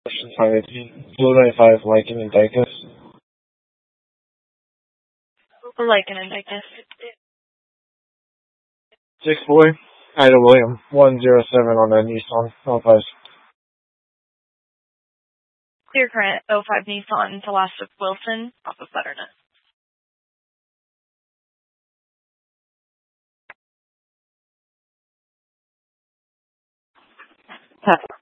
Question 518. Blue 95, Lycan and Dicus. Lycan and Dicus. 6 boy, Ida William, 107 on a Nissan L5. Clear current 05 Nissan to last of Wilson off of Butternut. Test.